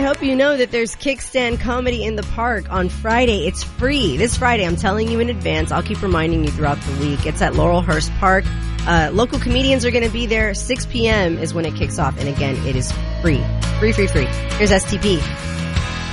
hope you know that there's Kickstand Comedy in the Park on Friday. It's free. This Friday, I'm telling you in advance. I'll keep reminding you throughout the week. It's at Laurelhurst Park. Local comedians are going to be there. 6 p.m. is when it kicks off. And again, it is free. Free. Here's STP.